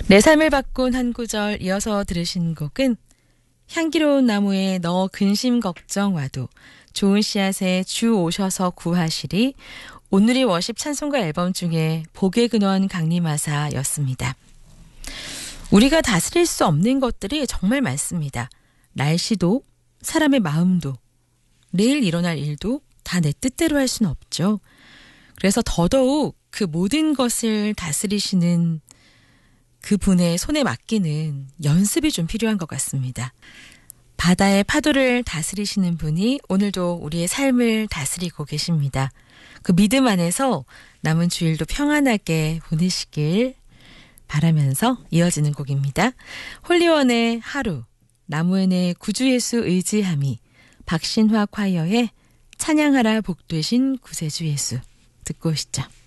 내 삶을 바꾼 한 구절 이어서 들으신 곡은 향기로운 나무에 너 근심 걱정 와도 좋은 씨앗에 주 오셔서 구하시리 오늘의 워십 찬송가 앨범 중에 복의 근원 강림하사였습니다. 우리가 다스릴 수 없는 것들이 정말 많습니다. 날씨도 사람의 마음도 내일 일어날 일도 다 내 뜻대로 할 수는 없죠. 그래서 더더욱 그 모든 것을 다스리시는 그분의 손에 맡기는 연습이 좀 필요한 것 같습니다. 바다의 파도를 다스리시는 분이 오늘도 우리의 삶을 다스리고 계십니다. 그 믿음 안에서 남은 주일도 평안하게 보내시길 바라면서 이어지는 곡입니다. 홀리원의 하루, 나무엔의 구주 예수 의지함이, 박신화 콰이어의 찬양하라 복되신 구세주 예수 듣고 오시죠.